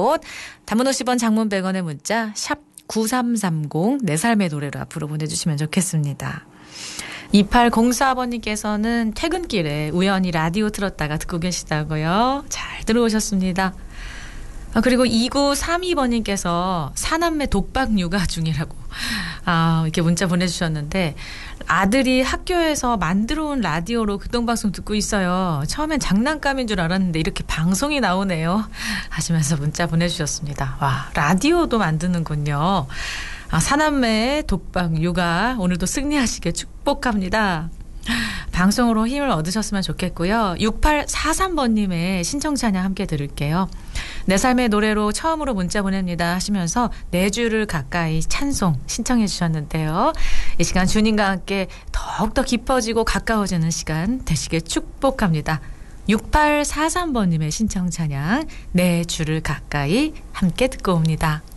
곳. 단문 50원 장문 100원의 문자 샵 9330 내 삶의 노래로 앞으로 보내주시면 좋겠습니다. 2804번님께서는 퇴근길에 우연히 라디오 틀었다가 듣고 계시다고요. 잘 들어오셨습니다. 그리고 2932번님께서 사남매 독박 육아 중이라고 이렇게 문자 보내주셨는데 아들이 학교에서 만들어 온 라디오로 극동방송 듣고 있어요. 처음엔 장난감인 줄 알았는데 이렇게 방송이 나오네요 하시면서 문자 보내주셨습니다. 와, 라디오도 만드는군요. 사남매의 독박 육아 오늘도 승리하시길 축복합니다. 방송으로 힘을 얻으셨으면 좋겠고요. 6843번님의 신청 찬양 함께 들을게요. 내 삶의 노래로 처음으로 문자 보냅니다 하시면서 네 주를 가까이 찬송 신청해 주셨는데요. 이 시간 주님과 함께 더욱더 깊어지고 가까워지는 시간 되시길 축복합니다. 6843번님의 신청 찬양 네 주를 가까이 함께 듣고 옵니다.